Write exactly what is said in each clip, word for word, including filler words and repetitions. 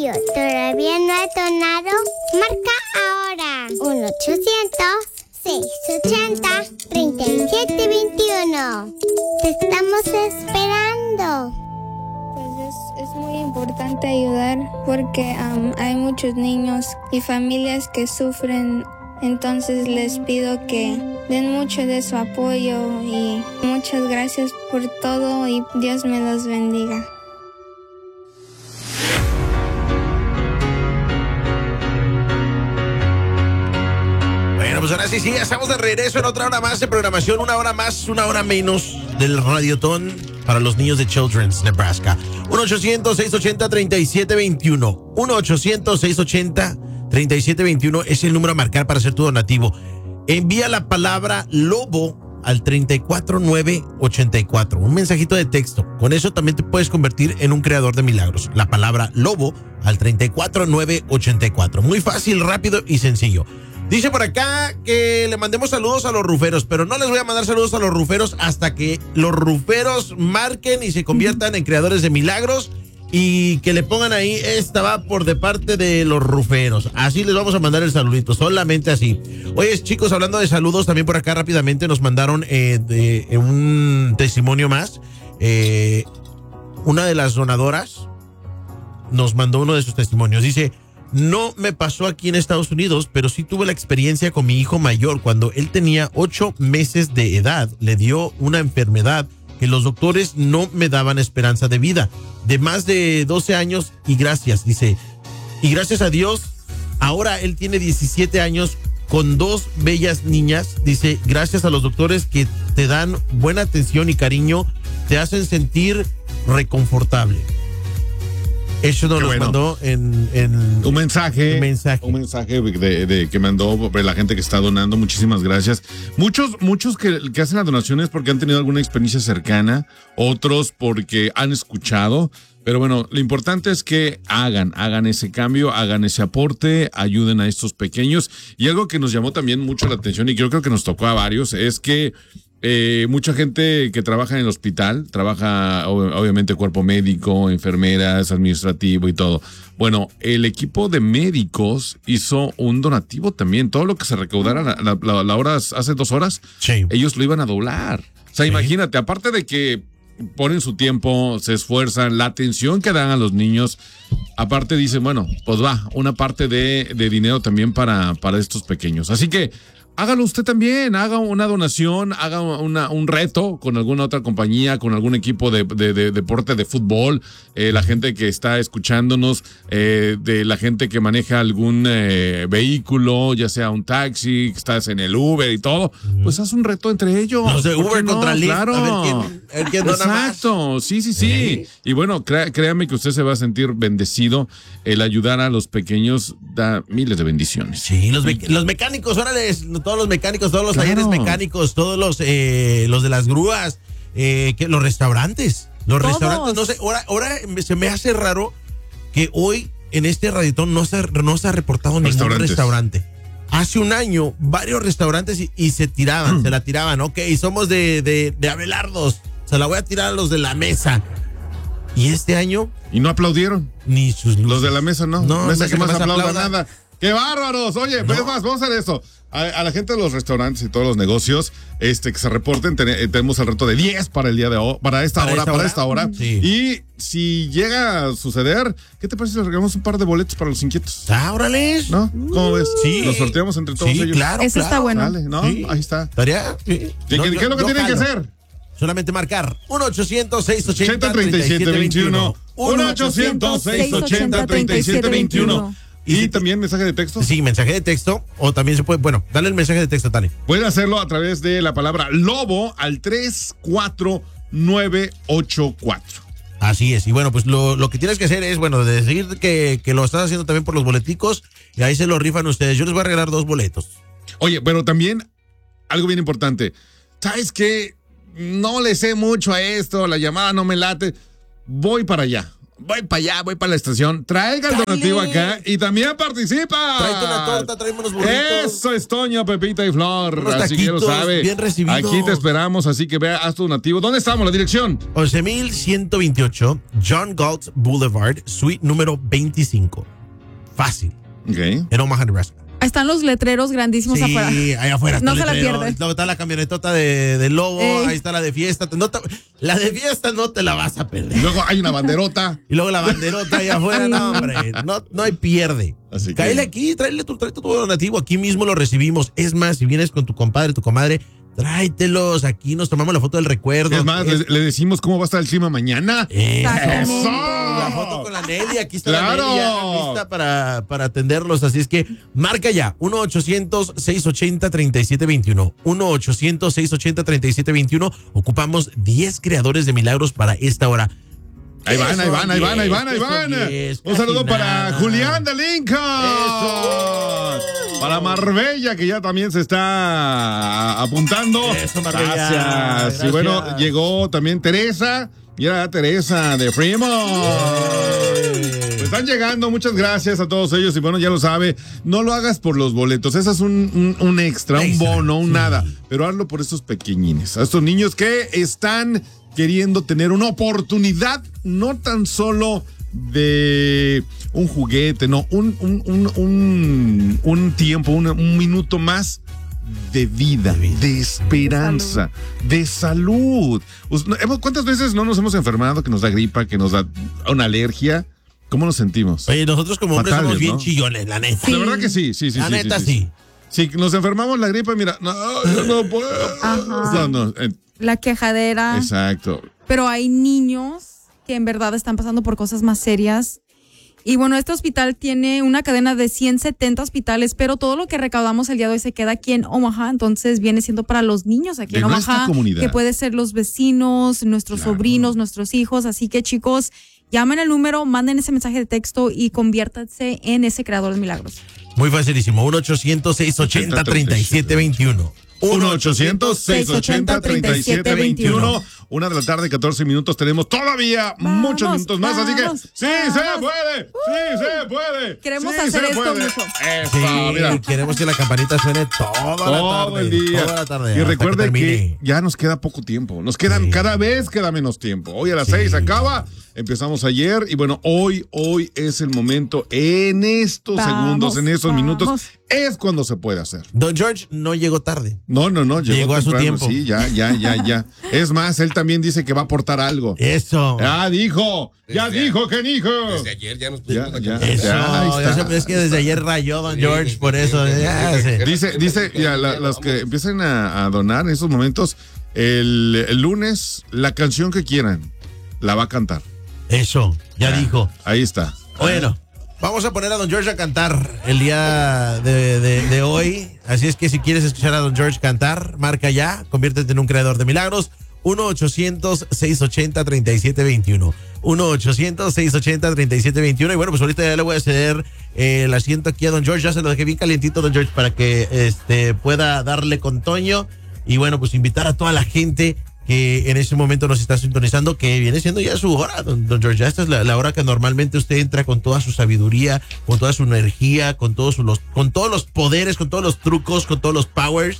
radio todavía no ha sonado? Marca ahora uno ochocientos, seiscientos ochenta, treinta y siete veintiuno. Te estamos esperando. Pues es, es muy importante ayudar porque um, hay muchos niños y familias que sufren. Entonces les pido que den mucho de su apoyo y muchas gracias por todo y Dios me los bendiga. Bueno, pues ahora sí, sí, ya estamos de regreso en otra hora más de programación, una hora más, una hora menos del Radiotón para los niños de Children's Nebraska. uno ochocientos, seiscientos ochenta, treinta y siete veintiuno. uno ochocientos, seiscientos ochenta, treinta y siete veintiuno es el número a marcar para hacer tu donativo. Envía la palabra lobo al treinta y cuatro nueve ochenta y cuatro. Un mensajito de texto. Con eso también te puedes convertir en un creador de milagros. La palabra lobo al treinta y cuatro nueve ochenta y cuatro. Muy fácil, rápido y sencillo. Dice por acá que le mandemos saludos a los ruferos, pero no les voy a mandar saludos a los ruferos hasta que los ruferos marquen y se conviertan en creadores de milagros y que le pongan ahí, esta va por de parte de los ruferos. Así les vamos a mandar el saludito, solamente así. Oye, chicos, hablando de saludos, también por acá rápidamente nos mandaron eh, de, eh, un testimonio más. Eh, una de las donadoras nos mandó uno de sus testimonios. Dice: no me pasó aquí en Estados Unidos, pero sí tuve la experiencia con mi hijo mayor. Cuando él tenía ocho meses de edad, le dio una enfermedad que los doctores no me daban esperanza de vida. De más de doce años y gracias, dice. Y gracias a Dios, ahora él tiene diecisiete años con dos bellas niñas. Dice, gracias a los doctores que te dan buena atención y cariño, te hacen sentir reconfortable. Eso nos lo bueno. mandó en, en un mensaje, un mensaje, un mensaje de, de que mandó la gente que está donando. Muchísimas gracias. Muchos, muchos que, que hacen las donaciones porque han tenido alguna experiencia cercana, otros porque han escuchado. Pero bueno, lo importante es que hagan, hagan ese cambio, hagan ese aporte, ayuden a estos pequeños. Y algo que nos llamó también mucho la atención y yo creo que nos tocó a varios es que Eh, mucha gente que trabaja en el hospital, trabaja obviamente cuerpo médico, enfermeras, administrativo y todo. Bueno, el equipo de médicos hizo un donativo también. Todo lo que se recaudara la, la, la, la hora, hace dos horas, sí. ellos lo iban a doblar. O sea, sí. imagínate, aparte de que ponen su tiempo, se esfuerzan, la atención que dan a los niños, aparte dicen, bueno, pues va, una parte de, de dinero también para, para estos pequeños. Así que hágalo usted también, haga una donación, haga una, un reto con alguna otra compañía, con algún equipo de, de, de deporte de fútbol, eh, la gente que está escuchándonos, eh, de la gente que maneja algún eh, vehículo, ya sea un taxi, que estás en el Uber y todo, pues haz un reto entre ellos. Los de Uber no? contra Lyft, claro. a ver quién, a ver quién dona más. Exacto, sí, sí, sí. sí. Y bueno, crea, créame que usted se va a sentir bendecido. El ayudar a los pequeños da miles de bendiciones. Sí, los, me- los mecánicos, órale, todos los mecánicos, todos los claro. talleres mecánicos, todos los eh, los de las grúas, eh, que los restaurantes, los todos. restaurantes, no sé, ahora, ahora se me hace raro que hoy en este radiotón no se, no se ha reportado ningún restaurante. Hace un año, varios restaurantes y, y se tiraban, se la tiraban, ok, somos de, de, de Abelardos, se la voy a tirar a los de la mesa. Y este año... ¿Y no aplaudieron? Ni sus luces. Los de la mesa no, no mesa que más aplauda aplauda. nada. ¡Qué bárbaros! Oye, no. Pero más, vamos a hacer esto. A, a la gente de los restaurantes y todos los negocios este, que se reporten, ten, tenemos el reto de diez para el día de hoy, para esta ¿Para hora, esta para hora? esta hora. Sí. Y si llega a suceder, ¿qué te parece si les regalamos un par de boletos para los inquietos? Ah, órale. ¿No? ¿Cómo ves? Sí. Los sorteamos entre todos sí, ellos. Claro, Eso claro. está bueno. Vale, ¿no? Sí. Ahí está. ¿Estaría? Sí. ¿Qué, No, ¿qué yo, es lo que yo tienen jalo. que hacer? Solamente marcar uno ochocientos, seiscientos ochenta, treinta y siete veintiuno. uno ochocientos, seiscientos ochenta, treinta y siete veintiuno. ¿Y también mensaje de texto? Sí, mensaje de texto. O también se puede, bueno, dale el mensaje de texto, Tali. Puede hacerlo a través de la palabra lobo al tres cuatro nueve ocho cuatro. Así es. Y bueno, pues lo, lo que tienes que hacer es, bueno, decir que, que lo estás haciendo también por los boleticos y ahí se lo rifan ustedes. Yo les voy a regalar dos boletos. Oye, pero también algo bien importante. ¿Sabes qué? No le sé mucho a esto, la llamada no me late. Voy para allá. voy para allá, voy para la estación, traiga el donativo acá y también participa. Tráete una torta, tráeme unos burritos. Eso es Toño, Pepita y Flor. Unos así que ya lo taquitos sabe. bien recibidos. Aquí te esperamos, así que vea, haz tu donativo. ¿Dónde estamos? La dirección. once mil ciento veintiocho John Galt Boulevard, suite número veinticinco. Fácil. Ok. En Omaha, Nebraska. Están los letreros grandísimos Sí, afuera. ahí afuera. No está se el la letrero. pierde. Luego está la camionetota de, de Lobo, Ey. ahí está la de fiesta. No te- la de fiesta no te la vas a perder. Luego hay una banderota. Y luego la banderota ahí afuera, no, hombre, no, no hay pierde. Así que- Cáele aquí, tráele tu, tráete tu donativo, aquí mismo lo recibimos. Es más, si vienes con tu compadre, tu comadre, tráetelos, aquí nos tomamos la foto del recuerdo. Es más, Es- le, le decimos cómo va a estar el clima mañana. Exactamente. ¡Eso! La foto con la Nelly, aquí está ¡Claro! la Nelly ya lista para, para atenderlos. Así es que marca ya, uno ochocientos seiscientos ochenta treinta y siete veintiuno. uno ochocientos seiscientos ochenta treinta y siete veintiuno. Ocupamos diez creadores de milagros para esta hora. Ahí van, ahí Eso, van, ahí van, ahí van, ahí eso, van. diez, Un saludo casi para nada. Julián de Lincoln. Eso. Para Marbella, que ya también se está apuntando. Eso, Marbella. Gracias. Gracias. Y bueno, llegó también Teresa. Mira, Teresa de Fremont. Pues están llegando, muchas gracias a todos ellos. Y bueno, ya lo sabe, no lo hagas por los boletos. Ese es un, un, un extra, un Extra, bono, un sí. nada. Pero hazlo por estos pequeñines, a estos niños que están queriendo tener una oportunidad, no tan solo de un juguete, no, un, un, un, un, un tiempo, un, un minuto más de vida, De vida. de esperanza, de salud. Us- no, hemos- ¿Cuántas veces no nos hemos enfermado, que nos da gripa, que nos da una alergia? ¿Cómo nos sentimos? Oye, nosotros como hombres Fatales, somos bien ¿no? chillones, la neta. La verdad que sí, sí, sí. La sí, neta, sí. sí. Si nos enfermamos la gripa, mira, no, yo no puedo. Ajá. No, no, eh, La quejadera. exacto. Pero hay niños que en verdad están pasando por cosas más serias. Y bueno, este hospital tiene una cadena de ciento setenta hospitales, pero todo lo que recaudamos el día de hoy se queda aquí en Omaha, entonces viene siendo para los niños aquí De en nuestra Omaha, comunidad. que puede ser los vecinos, nuestros Claro. sobrinos, nuestros hijos. Así que chicos, llamen el número, manden ese mensaje de texto y conviértanse en ese creador de milagros. Muy facilísimo. uno ochocientos seiscientos ochenta treinta y siete veintiuno. uno ochocientos seiscientos ochenta treinta y siete veintiuno. Una de la tarde, catorce minutos. Tenemos todavía Vamos, muchos minutos más. Así que vamos, sí se vamos. puede. Sí se puede. Queremos sí hacer se esto puede. mucho. Eso, Sí, mira. queremos que la campanita suene toda la Todo tarde. el día. Toda la tarde. Y hasta recuerde que, termine. ya nos queda poco tiempo. Nos quedan, Sí. cada vez queda menos tiempo. Hoy a las Sí. seis acaba. Empezamos ayer y bueno, hoy, hoy es el momento. En estos Vamos, segundos, en estos vamos. minutos, es cuando se puede hacer. Don George no llegó tarde. No, no, no. Llegó, Llegó a su temprano, tiempo. Sí, ya, ya, ya, ya. Es más, él también dice que va a aportar algo. Eso. Ya dijo, ya Desde- dijo, que dijo. Desde ayer ya nos Ya, pusimos ya. la Eso. Ya, ahí Ya está. sé, es que desde ayer rayó Don Sí, George, sí, por sí, eso. sí, sí, ya sí, sé. sí. Dice, dice, ya, la- los que empiecen a, a donar en esos momentos, el, el lunes, la canción que quieran, la va a cantar. Eso, ya dijo. Ahí está. Bueno, vamos a poner a Don George a cantar el día de, de- de hoy. Así es que si quieres escuchar a Don George cantar, marca ya, conviértete en un creador de milagros. uno ochocientos seiscientos ochenta treinta y siete veintiuno. uno ochocientos seiscientos ochenta treinta y siete veintiuno. Y bueno, pues ahorita ya le voy a ceder eh, el asiento aquí a Don George. Ya se lo dejé bien calientito, Don George, para que este, pueda darle con Toño. Y bueno, pues invitar a toda la gente que en ese momento nos está sintonizando, que viene siendo ya su hora, don, don George. Ya esta es la, la hora que normalmente usted entra con toda su sabiduría, con toda su energía, con todos los, con todos los poderes, con todos los trucos, con todos los powers,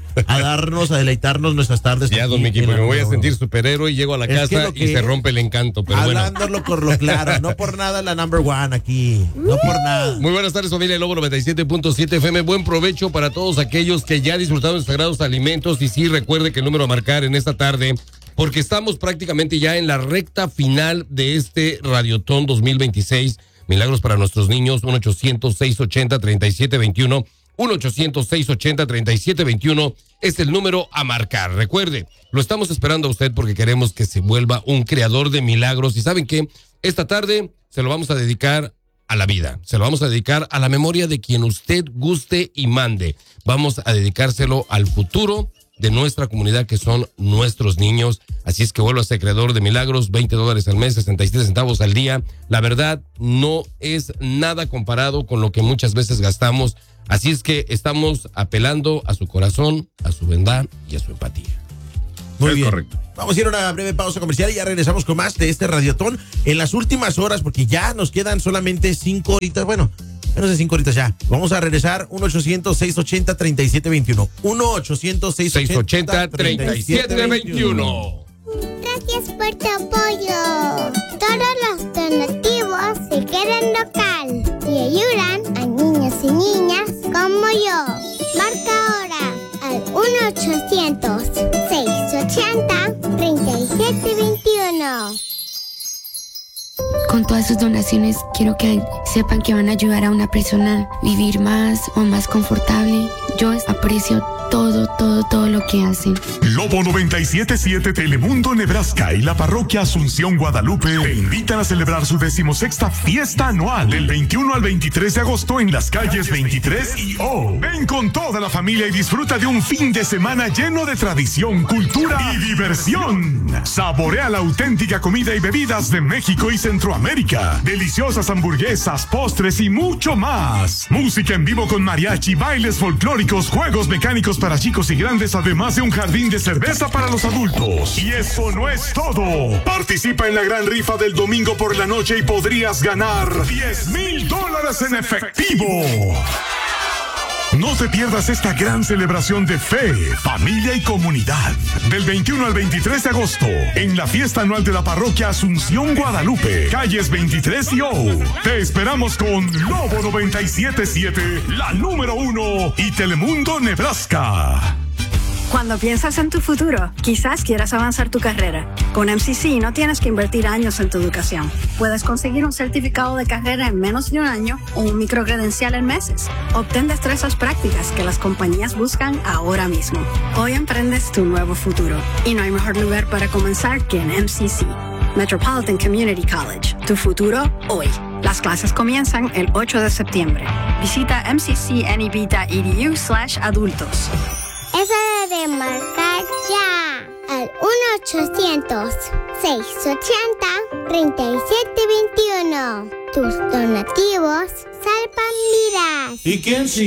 a darnos, a deleitarnos nuestras tardes. Ya, aquí don Mickey, en la porque me voy a número sentir uno. superhéroe y llego a la Es que casa lo que y se es- rompe el encanto, pero bueno. Hablándolo por lo claro, no por nada la number one aquí, no por nada. Muy buenas tardes, familia de Lobo noventa y siete punto siete F M. Buen provecho para todos aquellos que ya disfrutaron de sagrados alimentos. Y sí, recuerde que el número a marcar en esta tarde, porque estamos prácticamente ya en la recta final de este Radiotón dos mil veintiséis. Milagros para nuestros niños, uno ochocientos seiscientos ochenta treinta y siete veintiuno. uno ochocientos seiscientos ochenta treinta y siete veintiuno es el número a marcar. Recuerde, lo estamos esperando a usted porque queremos que se vuelva un creador de milagros. Y ¿saben qué? Esta tarde se lo vamos a dedicar a la vida. Se lo vamos a dedicar a la memoria de quien usted guste y mande. Vamos a dedicárselo al futuro de nuestra comunidad, que son nuestros niños. Así es que vuelva a ser creador de milagros, veinte dólares al mes, sesenta y siete centavos al día. La verdad, no es nada comparado con lo que muchas veces gastamos. Así es que estamos apelando a su corazón, a su bondad y a su empatía. Muy Es bien. correcto. Vamos a ir a una breve pausa comercial y ya regresamos con más de este Radiotón en las últimas horas, porque ya nos quedan solamente cinco horitas, bueno, menos de cinco horitas ya. Vamos a regresar uno ochocientos, seiscientos ochenta, treinta y siete veintiuno. uno ochocientos, seiscientos ochenta, treinta y siete veintiuno. Gracias por tu apoyo. Todos los donativos se quedan local y ayudan a niños y niñas como yo. Marca ahora al uno ochocientos, seiscientos ochenta, treinta y siete veintiuno. Con todas sus donaciones quiero que sepan que van a ayudar a una persona a vivir más o más confortable. Yo aprecio todo, todo, todo lo que hacen. Lobo noventa y siete punto siete Telemundo Nebraska y la parroquia Asunción Guadalupe te invitan a celebrar su decimosexta fiesta anual del veintiuno al veintitrés de agosto en las calles veintitrés y O. Ven con toda la familia y disfruta de un fin de semana lleno de tradición, cultura y diversión. Saborea la auténtica comida y bebidas de México y Centroamérica. Deliciosas hamburguesas, postres y mucho más. Música en vivo con mariachi, bailes folclóricos, juegos mecánicos para chicos y grandes, además de un jardín de cerveza para los adultos. Y eso no es todo. Participa en la gran rifa del domingo por la noche y podrías ganar diez mil dólares en efectivo. No te pierdas esta gran celebración de fe, familia y comunidad. Del veintiuno al veintitrés de agosto, en la fiesta anual de la parroquia Asunción Guadalupe, calles veintitrés y O. Te esperamos con Lobo noventa y siete punto siete, la número uno, y Telemundo Nebraska. Cuando piensas en tu futuro, quizás quieras avanzar tu carrera. Con M C C no tienes que invertir años en tu educación. Puedes conseguir un certificado de carrera en menos de un año o un microcredencial en meses. Obtén destrezas prácticas que las compañías buscan ahora mismo. Hoy emprendes tu nuevo futuro. Y no hay mejor lugar para comenzar que en M C C. Metropolitan Community College. Tu futuro hoy. Las clases comienzan el ocho de septiembre. Visita m c c n e b punto e d u slash adultos. Es hora de marcar ya al uno ochocientos, seiscientos ochenta, treinta y siete veintiuno. Tus donativos salvan vidas. ¿Y quién sí?